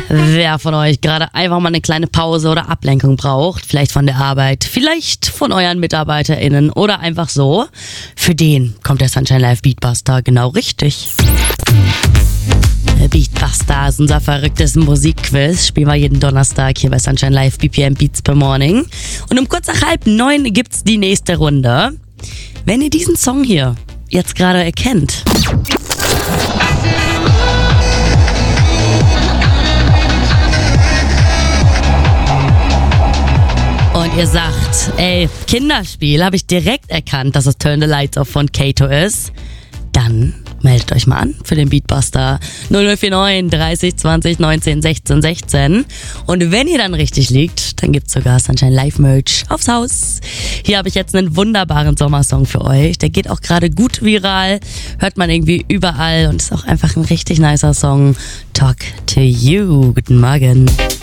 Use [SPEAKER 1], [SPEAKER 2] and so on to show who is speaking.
[SPEAKER 1] Wer von euch gerade einfach mal eine kleine Pause oder Ablenkung braucht, vielleicht von der Arbeit, vielleicht von euren MitarbeiterInnen oder einfach so, für den kommt der Sunshine Live Beatbuster genau richtig. Beatbuster ist unser verrücktes Musikquiz. Spielen wir jeden Donnerstag hier bei Sunshine Live BPM Beats per Morning. Und um kurz nach 8:30 gibt's die nächste Runde. Wenn ihr diesen Song hier jetzt gerade erkennt. Und ihr sagt, ey, Kinderspiel, habe ich direkt erkannt, dass es Turn the Lights Off von Kato ist. Dann meldet euch mal an für den Beatbuster 0049 30 20 19 16 16. Und wenn ihr dann richtig liegt, dann gibt's sogar Sunshine Live Merch aufs Haus. Hier habe ich jetzt einen wunderbaren Sommersong für euch. Der geht auch gerade gut viral, hört man irgendwie überall und ist auch einfach ein richtig nicer Song. Talk to You. Guten Morgen.